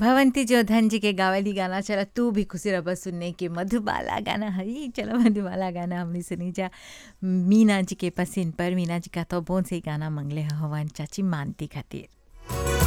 भवंती जोधन जी के गावली गाना चला तू भी खुशी रह सुनने के मधुबाला गाना हई चलो मधुबाला गाना हमने सुनी जा मीना जी के पसीन पर मीना जी का तो बहुत से गाना मंगले हवन चाची मानती खातिर